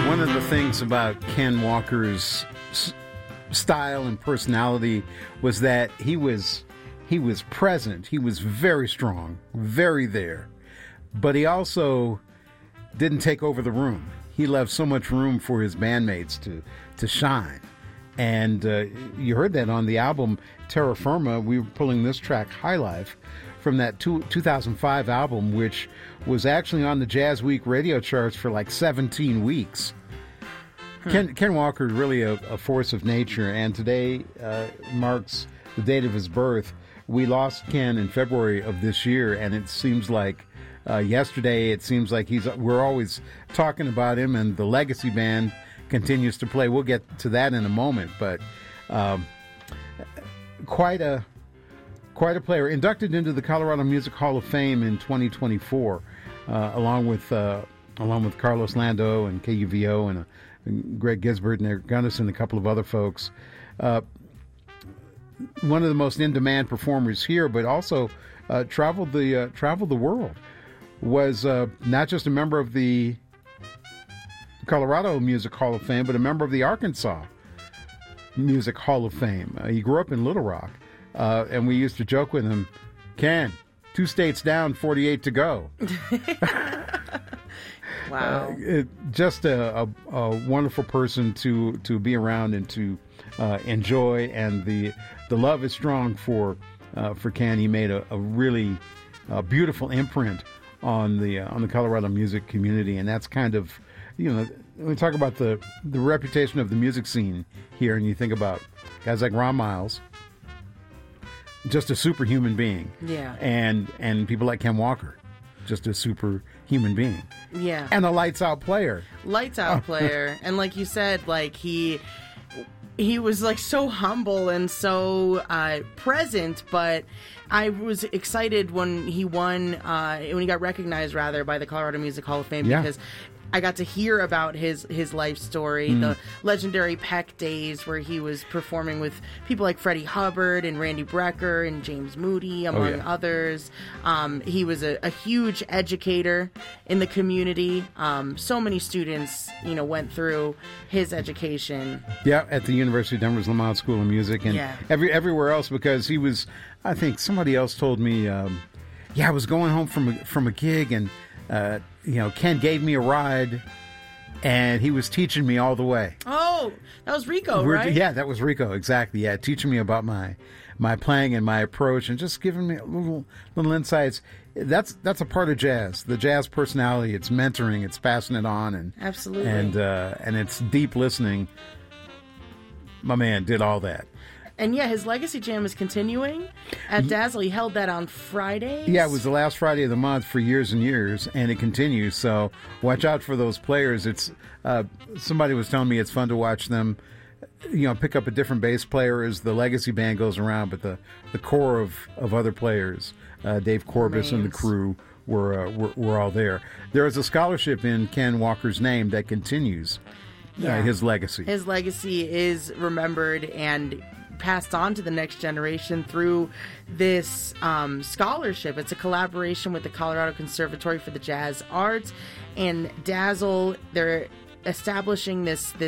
One of the things about Ken Walker's style and personality was that he was present. He was very strong, very there. But he also didn't take over the room. He left so much room for his bandmates to shine. And you heard that on the album Terra Firma. We were pulling this track, High Life, from that 2005 album, which was actually on the Jazz Week radio charts for like 17 weeks. Ken Walker is really a force of nature, and today marks the date of his birth. We lost Ken in February of this year, and it seems like yesterday, it seems like we're always talking about him, and the Legacy Band continues to play. We'll get to that in a moment, but quite a player. Inducted into the Colorado Music Hall of Fame in 2024, along with Carlos Lando and KUVO and Greg Gisbert and Eric Gunnison and a couple of other folks. One of the most in-demand performers here, but also traveled the world. Was not just a member of the Colorado Music Hall of Fame, but a member of the Arkansas Music Hall of Fame. He grew up in Little Rock, and we used to joke with him, Ken, 2 states down, 48 to go. Wow. Just a wonderful person to be around and to enjoy, and the love is strong for Ken. He made a really beautiful imprint on the Colorado music community, and that's kind of, when we talk about the reputation of the music scene here, and you think about guys like Ron Miles, just a superhuman being. Yeah. And people like Ken Walker, just a superhuman being. Yeah. And a lights out player. And like you said, like he was like so humble and so present, but I was excited when he won, when he got recognized rather by the Colorado Music Hall of Fame, because I got to hear about his life story, the legendary Peck days where he was performing with people like Freddie Hubbard and Randy Brecker and James Moody, among others. He was a huge educator in the community. So many students, went through his education. Yeah, at the University of Denver's Lamont School of Music, and everywhere else, because he was, I think somebody else told me, I was going home from a gig, and Ken gave me a ride, and he was teaching me all the way. Oh, that was Rico, right? Yeah, that was Rico, exactly. Yeah, teaching me about my playing and my approach, and just giving me little insights. That's a part of jazz, the jazz personality. It's mentoring, it's passing it on, and absolutely, and it's deep listening. My man did all that. And his Legacy Jam is continuing at Dazzle. He held that on Fridays. Yeah, it was the last Friday of the month for years and years, and it continues. So watch out for those players. It's somebody was telling me it's fun to watch them, pick up a different bass player as the Legacy Band goes around, but the core of other players, Dave Corbis and the crew, were all there. There is a scholarship in Ken Walker's name that continues his legacy. His legacy is remembered and passed on to the next generation through this scholarship. It's a collaboration with the Colorado Conservatory for the Jazz Arts and Dazzle. They're establishing this